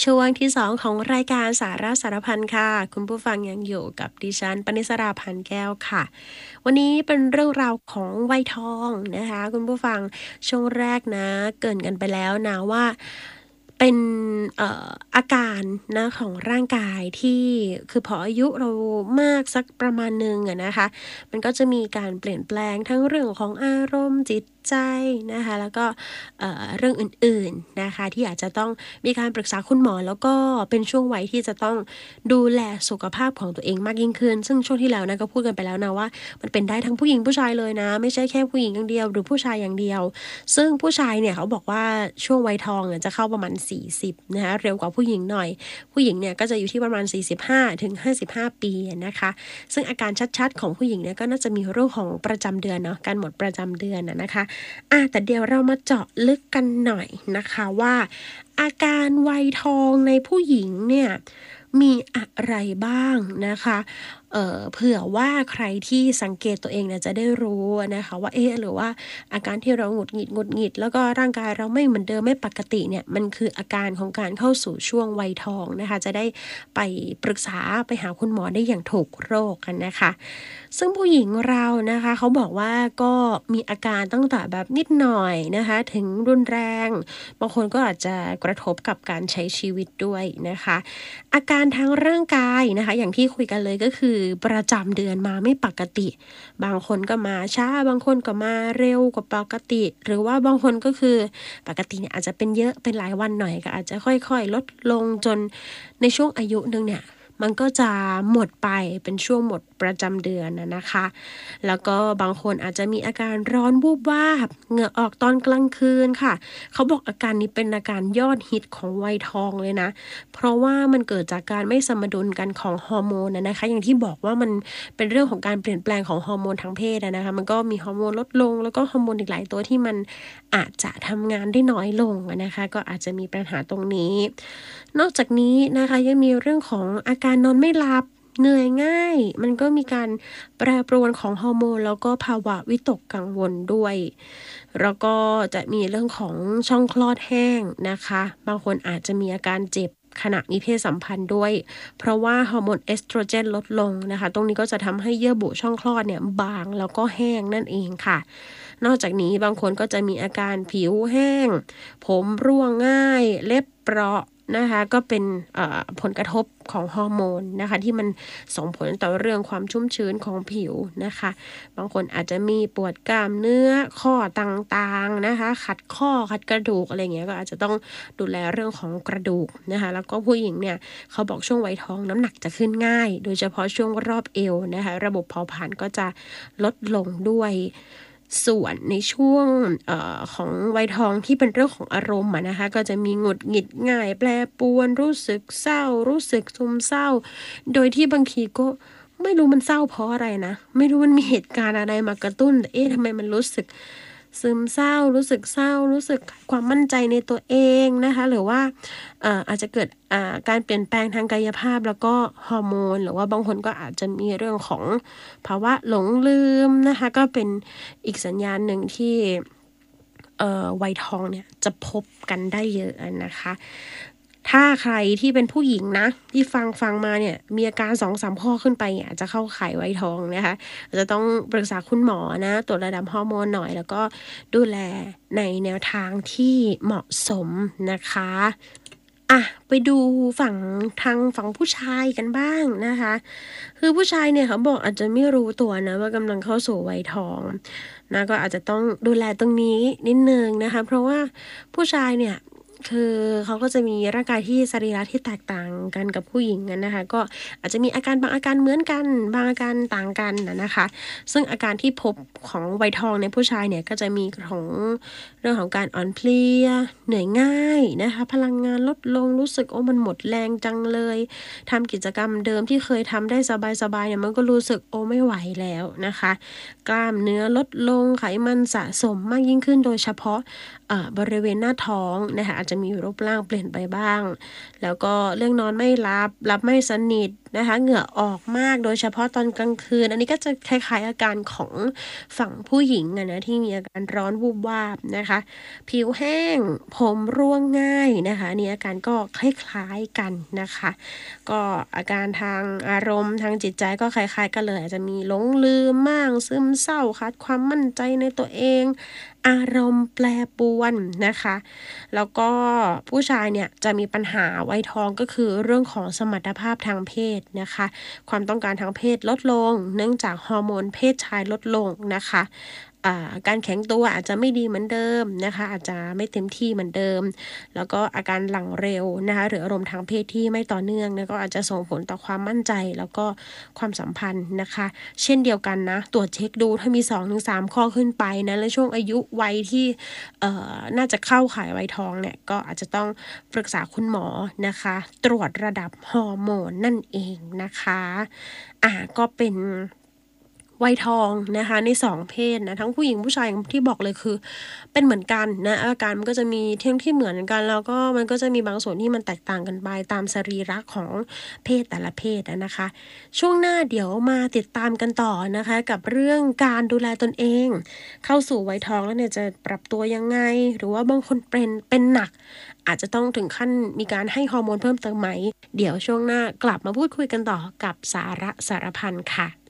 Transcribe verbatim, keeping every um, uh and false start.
ช่วงที่สองของรายการสาระสารพันค่ะคุณผู้ฟังยังอยู่กับดิฉันปณิสราพันธ์แก้วค่ะวันนี้เป็นเรื่องราวของวัยทองนะคะคุณผู้ฟังช่วงแรกนะเกริ่นกันไปแล้วนะว่าเป็นเอ่ออาการนะของร่างกายที่คือพออายุเรามากสักประมาณหนึ่งอะนะคะมันก็จะมีการเปลี่ยนแปลงทั้งเรื่องของอารมณ์จิตใจนะคะแล้วก็เอ่อเรื่องอื่นๆนะคะที่อาจจะต้องมีการปรึกษาคุณหมอแล้วก็เป็นช่วงวัยที่จะต้องดูแลสุขภาพของตัวเองมากยิ่งขึ้นซึ่งช่วงที่แล้วนะก็พูดกันไปแล้วนะว่ามันเป็นได้ทั้งผู้หญิงผู้ชายเลยนะไม่ใช่แค่ผู้หญิงอย่างเดียวหรือผู้ชายอย่างเดียวซึ่งผู้ชายเนี่ยเขาบอกว่าช่วงวัยทองเนี่ยจะเข้าประมาณสี่สิบนะคะเร็วกว่าผู้หญิงหน่อยผู้หญิงเนี่ยก็จะอยู่ที่ประมาณสี่สิบห้าถึงห้าสิบห้าปีนะคะซึ่งอาการชัดๆของผู้หญิงเนี่ยก็น่าจะมีเรื่องของประจำเดือนเนาะการหมดประจำเดือนนะนะคะอ่ะแต่เดี๋ยวเรามาเจาะลึกกันหน่อยนะคะว่าอาการวัยทองในผู้หญิงเนี่ยมีอะไรบ้างนะคะเอ่อเผื่อว่าใครที่สังเกตตัวเองเนี่ยจะได้รู้นะคะว่าเอ๊ะหรือว่าอาการที่เราหงุดหงิดหงุดหงิดแล้วก็ร่างกายเราไม่เหมือนเดิมไม่ปกติเนี่ยมันคืออาการของการเข้าสู่ช่วงวัยทองนะคะจะได้ไปปรึกษาไปหาคุณหมอได้อย่างถูกโรคกันนะคะซึ่งผู้หญิงเรานะคะเขาบอกว่าก็มีอาการตั้งแต่แบบนิดหน่อยนะคะถึงรุนแรงบางคนก็อาจจะกระทบกับการใช้ชีวิตด้วยนะคะอาการทางร่างกายนะคะอย่างที่คุยกันเลยก็คือประจำเดือนมาไม่ปกติบางคนก็มาช้าบางคนก็มาเร็วกว่าปกติหรือว่าบางคนก็คือปกติเนี่ยอาจจะเป็นเยอะเป็นหลายวันหน่อยก็อาจจะค่อยๆลดลงจนในช่วงอายุนึงเนี่ยมันก็จะหมดไปเป็นช่วงหมดประจำเดือนนะนะคะแล้วก็บางคนอาจจะมีอาการร้อนวูบวาบเหงื่อออกตอนกลางคืนค่ะเขาบอกอาการนี้เป็นอาการยอดฮิตของวัยทองเลยนะเพราะว่ามันเกิดจากการไม่สมดุลกันของฮอร์โมนนะนะคะอย่างที่บอกว่ามันเป็นเรื่องของการเปลี่ยนแปลงของฮอร์โมนทางเพศนะคะมันก็มีฮอร์โมนลดลงแล้วก็ฮอร์โมนอีกหลายตัวที่มันอาจจะทำงานได้น้อยลงนะคะก็อาจจะมีปัญหาตรงนี้นอกจากนี้นะคะยังมีเรื่องของอาการนอนไม่หลับเหนื่อยง่ายมันก็มีการแปรปรวนของฮอร์โมนแล้วก็ภาวะวิตกกังวลด้วยแล้วก็จะมีเรื่องของช่องคลอดแห้งนะคะบางคนอาจจะมีอาการเจ็บขณะมีเพศสัมพันธ์ด้วยเพราะว่าฮอร์โมนเอสโตรเจนลดลงนะคะตรงนี้ก็จะทำให้เยื่อบุช่องคลอดเนี่ยบางแล้วก็แห้งนั่นเองค่ะนอกจากนี้บางคนก็จะมีอาการผิวแห้งผมร่วงง่ายเล็บเปราะนะคะก็เป็นผลกระทบของฮอร์โมนนะคะที่มันส่งผลต่อเรื่องความชุ่มชื้นของผิวนะคะบางคนอาจจะมีปวดกล้ามเนื้อข้อต่างๆนะคะขัดข้อขัดกระดูกอะไรเงี้ยก็อาจจะต้องดูแลเรื่องของกระดูกนะคะแล้วก็ผู้หญิงเนี่ยเขาบอกช่วงวัยทองน้ำหนักจะขึ้นง่ายโดยเฉพาะช่วงรอบเอวนะคะระบบเผาผลาญก็จะลดลงด้วยส่วนในช่วงเอ่อของวัยทองที่เป็นเรื่องของอารมณ์นะคะก็จะมีหงุดหงิดง่ายแปรปรวนรู้สึกเศร้ารู้สึกซึมเศร้าโดยที่บางทีก็ไม่รู้มันเศร้าเพราะอะไรนะไม่รู้มันมีเหตุการณ์อะไรมากระตุ้นแต่เอ๊ะทำไมมันรู้สึกซึมเศร้ารู้สึกเศร้ารู้สึกความมั่นใจในตัวเองนะคะหรือว่าเอ่ออาจจะเกิดอ่าการเปลี่ยนแปลงทางกายภาพแล้วก็ฮอร์โมนหรือว่าบางคนก็อาจจะมีเรื่องของภาวะหลงลืมนะคะก็เป็นอีกสัญญาณหนึ่งที่เอ่อวัยทองเนี่ยจะพบกันได้เยอะนะคะถ้าใครที่เป็นผู้หญิงนะที่ฟังฟังมาเนี่ยมีอาการ สองถึงสาม ข้อขึ้นไปเนี่ยอาจจะเข้าข่ายวัยทองนะคะอาจจะต้องปรึกษาคุณหมอนะตรวจระดับฮอร์โมนหน่อยแล้วก็ดูแลในแนวทางที่เหมาะสมนะคะอ่ะไปดูฝั่งทางฝั่งผู้ชายกันบ้างนะคะคือผู้ชายเนี่ยเขาบอกอาจจะไม่รู้ตัวนะว่ากำลังเข้าสู่วัยทองนะก็อาจจะต้องดูแลตรงนี้นิดนึงนะคะเพราะว่าผู้ชายเนี่ยคือเขาก็จะมีร่างกายที่สรีระที่แตกต่างกันกับผู้หญิงกันนะคะก็อาจจะมีอาการบางอาการเหมือนกันบางอาการต่างกันนะคะซึ่งอาการที่พบของวัยทองในผู้ชายเนี่ยก็จะมีของเรื่องของการอ่อนเพลียเหนื่อยง่ายนะคะพลังงานลดลงรู้สึกโอ้มันหมดแรงจังเลยทำกิจกรรมเดิมที่เคยทำได้สบายๆเนี่ยมันก็รู้สึกโอ้ไม่ไหวแล้วนะคะกล้ามเนื้อลดลงไขมันสะสมมากยิ่งขึ้นโดยเฉพาะบริเวณหน้าท้องนะคะอาจจะจะมีรูปร่างเปลี่ยนไปบ้างแล้วก็เรื่องนอนไม่หลับหลับไม่สนิทนะคะเหงื่อออกมากโดยเฉพาะตอนกลางคืนอันนี้ก็จะคล้ายๆอาการของฝั่งผู้หญิงอะนะที่มีอาการร้อนวูบวาบนะคะผิวแห้งผมร่วงง่ายนะคะนี่อาการก็คล้ายๆกันนะคะก็อาการทางอารมณ์ทางจิตใจก็คล้ายๆกันเลยอาจจะมีหลงลืมบ้างซึมเศร้าขาดความมั่นใจในตัวเองอารมณ์แปรปรวนนะคะแล้วก็ผู้ชายเนี่ยจะมีปัญหาวัยทองก็คือเรื่องของสมรรถภาพทางเพศนะคะความต้องการทางเพศลดลงเนื่องจากฮอร์โมนเพศชายลดลงนะคะการแข็งตัวอาจจะไม่ดีเหมือนเดิมนะคะอาจจะไม่เต็มที่เหมือนเดิมแล้วก็อาการหลั่งเร็วนะคะหรืออารมณ์ทางเพศที่ไม่ต่อเนื่องนะก็อาจจะส่งผลต่อความมั่นใจแล้วก็ความสัมพันธ์นะคะเช่นเดียวกันนะตรวจเช็คดูถ้ามี สองถึงสาม ข้อขึ้นไปนะและช่วงอายุวัยที่เอ่อน่าจะเข้าข่ายวัยทองเนี่ยก็อาจจะต้องปรึกษาคุณหมอนะคะตรวจระดับฮอร์โมนนั่นเองนะคะอ่าก็เป็นวัยทองนะคะในสองเพศนะทั้งผู้หญิงผู้ชายที่บอกเลยคือเป็นเหมือนกันนะอาการมันก็จะมีเที่ยงที่เหมือนกันแล้วก็มันก็จะมีบางส่วนที่มันแตกต่างกันไปตามสรีระของเพศแต่ละเพศนะคะช่วงหน้าเดี๋ยวมาติดตามกันต่อนะคะกับเรื่องการดูแลตนเองเข้าสู่วัยทองแล้วเนี่ยจะปรับตัวยังไงหรือว่าบางคนเป็นเป็นหนักอาจจะต้องถึงขั้นมีการให้ฮอร์โมนเพิ่มเติมไหมเดี๋ยวช่วงหน้ากลับมาพูดคุยกันต่อกับสาระสารพันค่ะ